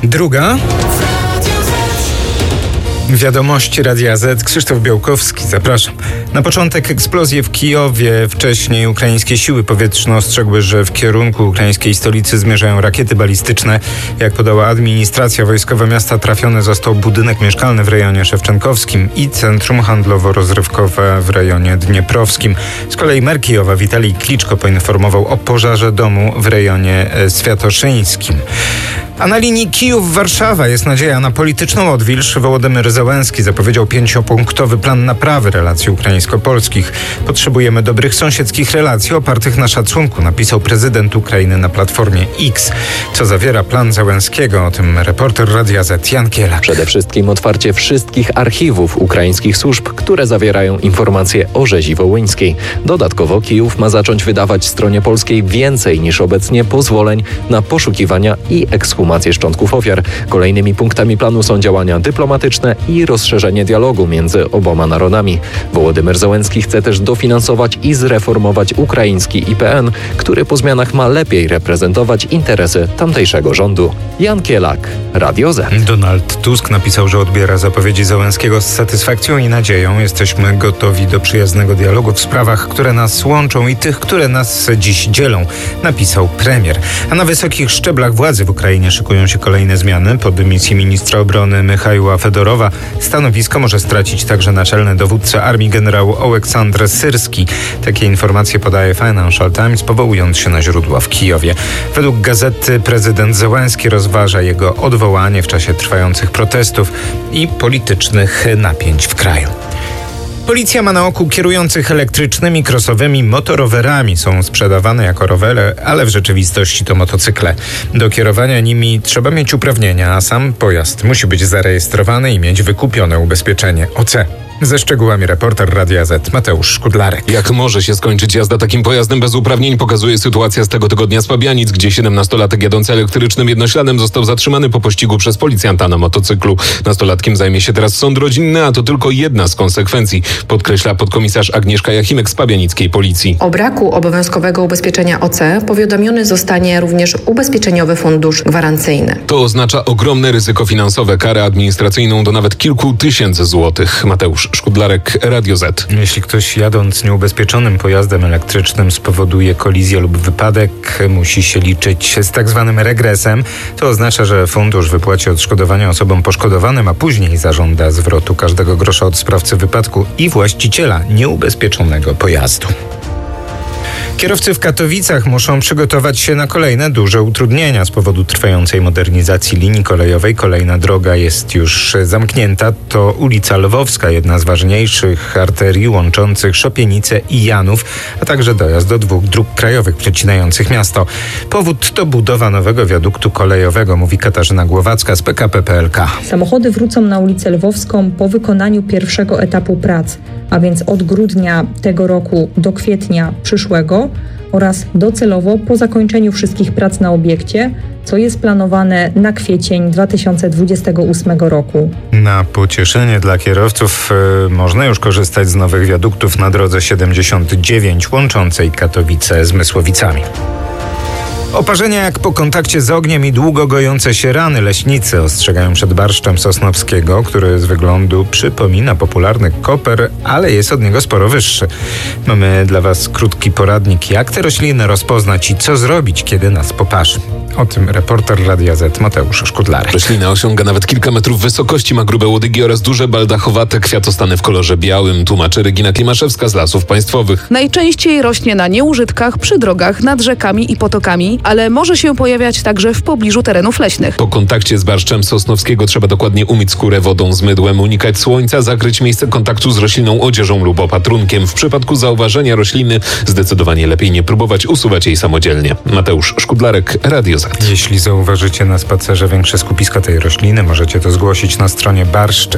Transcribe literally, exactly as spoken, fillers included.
Druga. Wiadomości Radia Z. Krzysztof Białkowski, zapraszam. Na początek eksplozje w Kijowie. Wcześniej ukraińskie siły powietrzne ostrzegły, że w kierunku ukraińskiej stolicy zmierzają rakiety balistyczne. Jak podała administracja wojskowa miasta, trafiony został budynek mieszkalny w rejonie szewczenkowskim i centrum handlowo-rozrywkowe w rejonie dnieprowskim. Z kolei mer Kijowa Witalij Kliczko poinformował o pożarze domu w rejonie świętoszyńskim. A na linii Kijów-Warszawa jest nadzieja na polityczną odwilż. Wołodymyr Zełenski zapowiedział pięciopunktowy plan naprawy relacji ukraińsko-polskich. Potrzebujemy dobrych sąsiedzkich relacji opartych na szacunku, napisał prezydent Ukrainy na platformie X. Co zawiera plan Zełenskiego? O tym reporter Radia Z Jan Kielak. Przede wszystkim otwarcie wszystkich archiwów ukraińskich służb, które zawierają informacje o rzezi wołyńskiej. Dodatkowo Kijów ma zacząć wydawać stronie polskiej więcej niż obecnie pozwoleń na poszukiwania i ekshumację szczątków ofiar. Kolejnymi punktami planu są działania dyplomatyczne i rozszerzenie dialogu między oboma narodami. Wołodymyr Zełenski chce też dofinansować i zreformować ukraiński I P N, który po zmianach ma lepiej reprezentować interesy tamtejszego rządu. Jan Kielak, Radio Z. Donald Tusk napisał, że odbiera zapowiedzi Zełenskiego z satysfakcją i nadzieją. Jesteśmy gotowi do przyjaznego dialogu w sprawach, które nas łączą i tych, które nas dziś dzielą, napisał premier. A na wysokich szczeblach władzy w Ukrainie szykują się kolejne zmiany. Po dymisji ministra obrony Michaiła Fedorowa stanowisko może stracić także naczelny dowódca armii generał Oleksandr Syrski. Takie informacje podaje Financial Times, powołując się na źródła w Kijowie. Według gazety prezydent Zełenski rozważa jego odwołanie w czasie trwających protestów i politycznych napięć w kraju. Policja ma na oku kierujących elektrycznymi crossowymi motorowerami. Są sprzedawane jako rowery, ale w rzeczywistości to motocykle. Do kierowania nimi trzeba mieć uprawnienia, a sam pojazd musi być zarejestrowany i mieć wykupione ubezpieczenie O C. Ze szczegółami reporter Radia Z Mateusz Szkudlarek. Jak może się skończyć jazda takim pojazdem bez uprawnień, pokazuje sytuacja z tego tygodnia z Fabianic, gdzie siedemnastolatek jadący elektrycznym jednośladem został zatrzymany po pościgu przez policjanta na motocyklu. Nastolatkiem zajmie się teraz sąd rodzinny, a to tylko jedna z konsekwencji, podkreśla podkomisarz Agnieszka Jachimek z pabianickiej policji. O braku obowiązkowego ubezpieczenia O C powiadomiony zostanie również Ubezpieczeniowy Fundusz Gwarancyjny. To oznacza ogromne ryzyko finansowe, karę administracyjną do nawet kilku tysięcy złotych. Mateusz Szkudlarek, Radio Z. Jeśli ktoś jadąc nieubezpieczonym pojazdem elektrycznym spowoduje kolizję lub wypadek, musi się liczyć z tak zwanym regresem. To oznacza, że fundusz wypłaci odszkodowania osobom poszkodowanym, a później zażąda zwrotu każdego grosza od sprawcy wypadku i właściciela nieubezpieczonego pojazdu. Kierowcy w Katowicach muszą przygotować się na kolejne duże utrudnienia z powodu trwającej modernizacji linii kolejowej. Kolejna droga jest już zamknięta. To ulica Lwowska, jedna z ważniejszych arterii łączących Szopienicę i Janów, a także dojazd do dwóch dróg krajowych przecinających miasto. Powód to budowa nowego wiaduktu kolejowego, mówi Katarzyna Głowacka z P K P P L K. Samochody wrócą na ulicę Lwowską po wykonaniu pierwszego etapu prac, a więc od grudnia tego roku do kwietnia przyszłego oraz docelowo po zakończeniu wszystkich prac na obiekcie, co jest planowane na kwiecień dwa tysiące dwudziestego ósmego roku. Na pocieszenie dla kierowców yy, można już korzystać z nowych wiaduktów na drodze siedemdziesiąt dziewięć łączącej Katowice z Mysłowicami. Oparzenia jak po kontakcie z ogniem i długo gojące się rany. Leśnicy ostrzegają przed barszczem sosnowskiego, który z wyglądu przypomina popularny koper, ale jest od niego sporo wyższy. Mamy dla Was krótki poradnik, jak te rośliny rozpoznać i co zrobić, kiedy nas poparzy. O tym reporter Radia Z Mateusz Szkudlarek. Roślina osiąga nawet kilka metrów wysokości, ma grube łodygi oraz duże baldachowate kwiatostany w kolorze białym, tłumaczy Regina Klimaszewska z Lasów Państwowych. Najczęściej rośnie na nieużytkach, przy drogach, nad rzekami i potokami, ale może się pojawiać także w pobliżu terenów leśnych. Po kontakcie z barszczem sosnowskiego trzeba dokładnie umyć skórę wodą z mydłem, unikać słońca, zakryć miejsce kontaktu z rośliną odzieżą lub opatrunkiem. W przypadku zauważenia rośliny zdecydowanie lepiej nie próbować usuwać jej samodzielnie. Mateusz Szkudlarek, Radio Z. Jeśli zauważycie na spacerze większe skupisko tej rośliny, możecie to zgłosić na stronie barszcz